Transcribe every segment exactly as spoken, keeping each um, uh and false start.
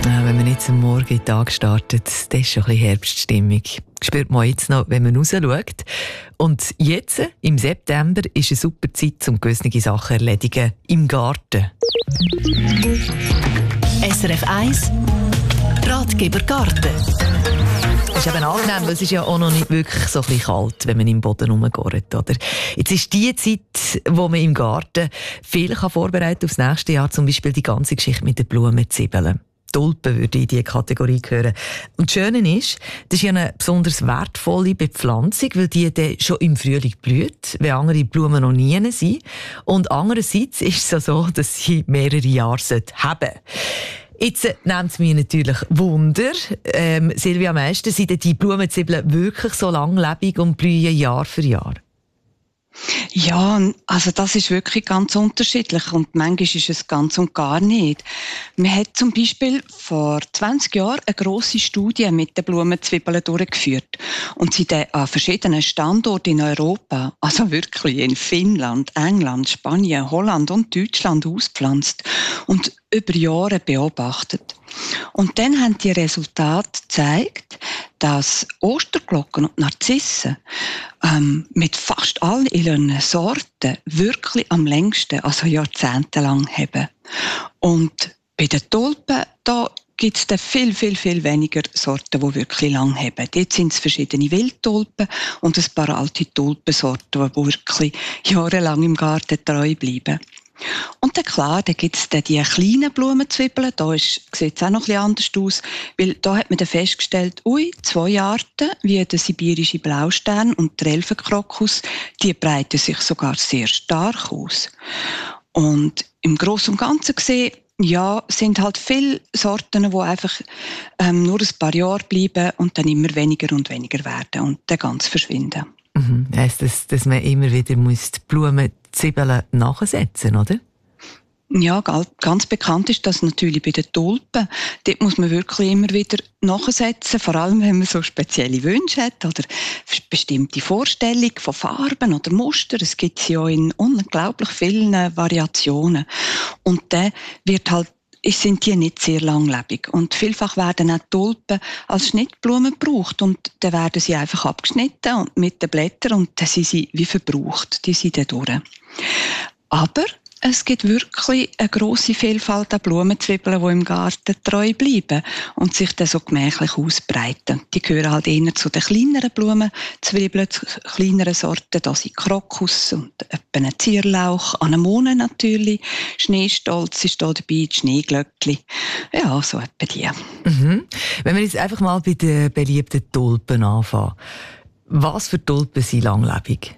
Wenn man jetzt am Morgen in den Tag startet, das ist schon ein bisschen Herbststimmung. Spürt man jetzt noch, wenn man rausschaut. Und jetzt, im September, ist eine super Zeit, um gewisse Sachen zu erledigen im Garten. S R F eins Ratgeber Garten. Das ist eben angenehm, weil es ist ja auch noch nicht wirklich so ein bisschen kalt, wenn man im Boden rumgeht, oder? Jetzt ist die Zeit, wo man im Garten viel vorbereiten kann aufs nächste Jahr, zum Beispiel die ganze Geschichte mit den Blumenzwiebeln. Tulpen würde in diese Kategorie gehören. Und das Schöne ist, das ist ja eine besonders wertvolle Bepflanzung, weil die dann schon im Frühling blüht, wenn andere Blumen noch nie sind. Und andererseits ist es so, dass sie mehrere Jahre haben sollten. Jetzt äh, nimmt es mich natürlich Wunder, ähm, Silvia Meister, sind die Blumenzwiebeln wirklich so langlebig und blühen Jahr für Jahr? Ja, also das ist wirklich ganz unterschiedlich und manchmal ist es ganz und gar nicht. Man hat zum Beispiel vor zwanzig Jahren eine grosse Studie mit den Blumenzwiebeln durchgeführt und sie dann an verschiedenen Standorten in Europa, also wirklich in Finnland, England, Spanien, Holland und Deutschland ausgepflanzt und über Jahre beobachtet. Und dann haben die Resultate gezeigt, dass Osterglocken und Narzissen ähm, mit fast all ihren Sorten wirklich am längsten, also jahrzehntelang haben. Und bei den Tulpen, da gibt es dann viel, viel, viel weniger Sorten, die wirklich lang haben. Dort sind es verschiedene Wildtulpen und ein paar alte Tulpensorten, die wirklich jahrelang im Garten treu bleiben. Und dann klar, da gibt es dann die kleinen Blumenzwiebeln, da sieht es auch noch ein bisschen anders aus, weil da hat man dann festgestellt, ui, zwei Arten, wie der sibirische Blaustern und der Elfenkrokus, die breiten sich sogar sehr stark aus. Und im Großen und Ganzen gesehen, ja, sind halt viele Sorten, die einfach ähm, nur ein paar Jahre bleiben und dann immer weniger und weniger werden und dann ganz verschwinden. Mhm. Heisst das, dass man immer wieder muss die Blumenzwiebeln nachsetzen, oder? Ja, ganz bekannt ist das natürlich bei den Tulpen. Dort muss man wirklich immer wieder nachsetzen, vor allem wenn man so spezielle Wünsche hat oder bestimmte Vorstellungen von Farben oder Mustern. Es gibt sie ja in unglaublich vielen Variationen. Und dann wird halt sind die nicht sehr langlebig. Und vielfach werden auch Tulpen als Schnittblumen gebraucht und dann werden sie einfach abgeschnitten und mit den Blättern und dann sind sie wie verbraucht. Die sind dann durch. Aber es gibt wirklich eine grosse Vielfalt an Blumenzwiebeln, die im Garten treu bleiben und sich dann so gemächlich ausbreiten. Die gehören halt eher zu den kleineren Blumenzwiebeln, zu kleineren Sorten. Da sind Krokus und ein Zierlauch, Anemone natürlich, Schneestolz ist da dabei, die Schneeglöckli. Ja, so etwa die. Mhm. Wenn wir jetzt einfach mal bei den beliebten Tulpen anfangen. Was für Tulpen sind langlebig?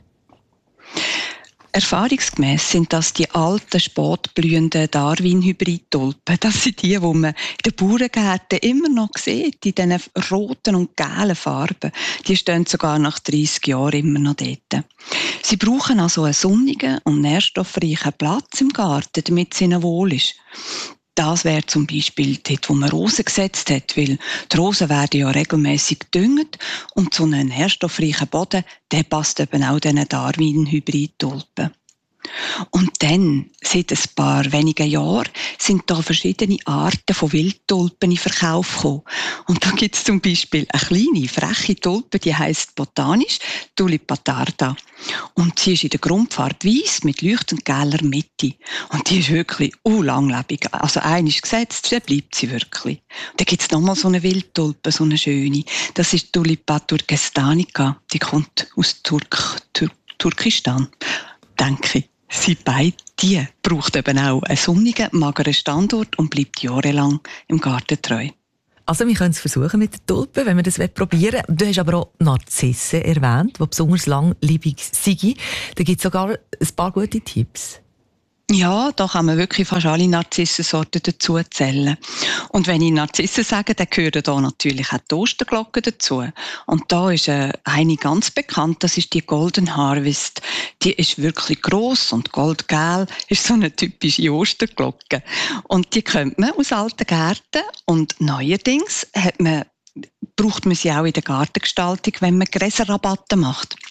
Erfahrungsgemäss sind das die alten, spätblühenden Darwin-Hybrid-Tulpen. Das sind die, die man in den Bauerngärten immer noch sieht, in diesen roten und gelben Farben. Die stehen sogar nach dreissig Jahren immer noch dort. Sie brauchen also einen sonnigen und nährstoffreichen Platz im Garten, damit es ihnen wohl ist. Das wäre zum Beispiel dort, wo man Rosen gesetzt hat, weil die Rosen werden ja regelmässig gedüngt und so einen nährstoffreichen Boden, der passt eben auch diesen Darwin-Hybrid-Tulpen. Und dann, seit ein paar wenigen Jahren, sind da verschiedene Arten von Wildtulpen in Verkauf gekommen. Und da gibt es zum Beispiel eine kleine, freche Tulpe, die heisst botanisch Tulipa tarda. Und sie ist in der Grundfarbe weiss mit leuchtend gelber Mitte. Und die ist wirklich langlebig. Also einmal gesetzt, dann bleibt sie wirklich. Und dann gibt es nochmal so eine Wildtulpe, so eine schöne. Das ist Tulipa turkestanica. Die kommt aus Turk, Tur- Turkistan, denke ich. Sie beide, die braucht eben auch einen sonnigen, mageren Standort und bleibt jahrelang im Garten treu. Also wir können es versuchen mit den Tulpen, wenn wir das probieren wollen. Du hast aber auch Narzissen erwähnt, die besonders langlebig sind. Da gibt es sogar ein paar gute Tipps. Ja, da kann man wirklich fast alle Narzissensorten dazu zählen. Und wenn ich Narzissen sage, dann gehören da natürlich auch die Osterglocken dazu. Und da ist äh, eine ganz bekannt, das ist die Golden Harvest. Die ist wirklich gross und goldgelb, ist so eine typische Osterglocke. Und die kennt man aus alten Gärten. Und neuerdings hat man, braucht man sie auch in der Gartengestaltung, wenn man Gräserrabatte macht.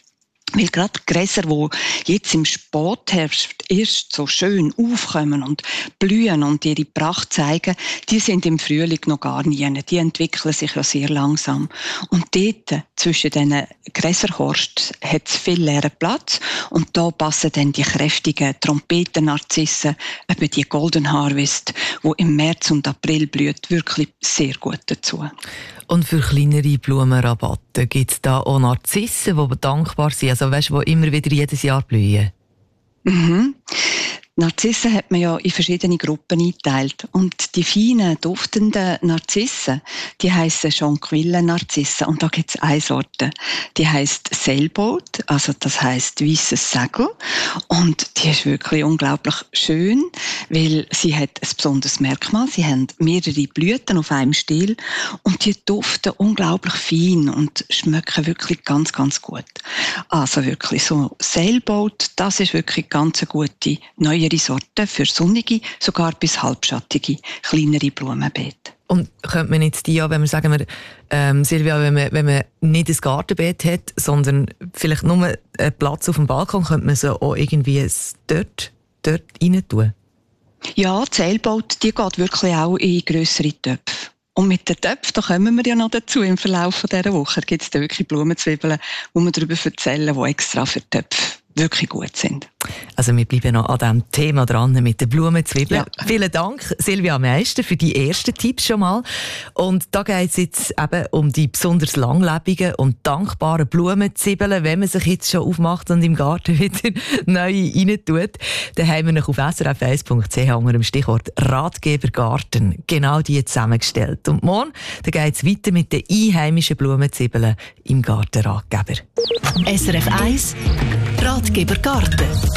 Weil gerade die Gräser, die jetzt im Spätherbst erst so schön aufkommen und blühen und ihre Pracht zeigen, die sind im Frühling noch gar nie. Die entwickeln sich ja sehr langsam. Und dort, zwischen diesen Gräserhorsten, hat es viel leeren Platz. Und da passen dann die kräftigen Trompetennarzissen, eben die Golden Harvest, die im März und April blüht, wirklich sehr gut dazu. Und für kleinere Blumenrabatte gibt es da auch Narzissen, die dankbar sind, also weißt, die immer wieder jedes Jahr blühen? Mhm. Narzissen hat man ja in verschiedene Gruppen eingeteilt. Und die feinen, duftenden Narzissen, die heissen Jonquille-Narzissen. Und da gibt es eine Sorte, die heisst Sailboat, also das heisst weisses Segel. Und die ist wirklich unglaublich schön, weil sie hat ein besonderes Merkmal. Sie haben mehrere Blüten auf einem Stiel und die duften unglaublich fein und schmecken wirklich ganz, ganz gut. Also wirklich so Sailboat, das ist wirklich ganz eine gute, neue Sorten für sonnige, sogar bis halbschattige, kleinere Blumenbeete. Und könnte man jetzt die auch, wenn wir sagen, wir, ähm, Silvia, wenn man, wenn man nicht ein Gartenbeet hat, sondern vielleicht nur einen Platz auf dem Balkon, könnte man sie auch irgendwie dort, dort rein tun? Ja, die Sailboat, die geht wirklich auch in grössere Töpfe. Und mit den Töpfen, da kommen wir ja noch dazu im Verlauf dieser Woche, gibt es da wirklich Blumenzwiebeln, wo wir darüber erzählen, die extra für Töpfe wirklich gut sind. Also wir bleiben noch an diesem Thema dran mit den Blumenzwiebeln. Ja. Vielen Dank, Silvia Meister, für die ersten Tipps schon mal. Und da geht es jetzt eben um die besonders langlebigen und dankbaren Blumenzwiebeln, wenn man sich jetzt schon aufmacht und im Garten wieder neue reintut. Dann haben wir noch auf s r f eins punkt c h unter dem Stichwort Ratgeber Garten genau die zusammengestellt. Und morgen geht es weiter mit den einheimischen Blumenzwiebeln im Gartenratgeber. S R F eins Ratgeber Garten.